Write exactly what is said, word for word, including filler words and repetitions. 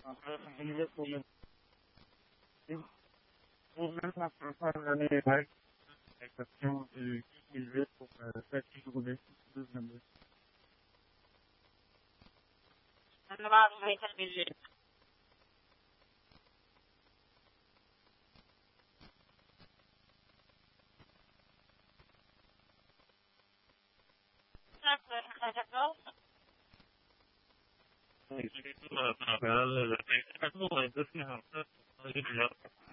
familia como una persona de la excepción y el resto para ser chico de sus nombres. أنا بعرف هيك بالليل. Sí, sí, para para darle la